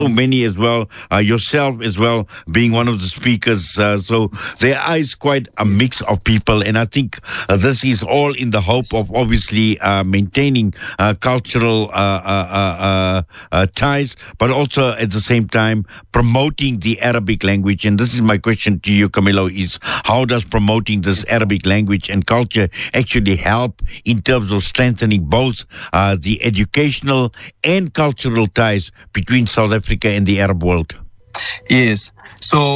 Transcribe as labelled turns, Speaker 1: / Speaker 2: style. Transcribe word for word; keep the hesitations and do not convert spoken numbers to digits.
Speaker 1: many as well, uh, yourself as well, being one of the speakers. Uh, so there is quite a mix of people, and I think uh, this is all in the hope of obviously uh, maintaining uh, cultural uh, uh, uh, uh, uh, ties, but also at the same time promoting the Arabic language. And this is my question to you, Camilo, is how does promoting this Arabic language and culture actually help in terms of strengthening both uh, the educational and cultural ties between South Africa and the Arab world?
Speaker 2: Yes. So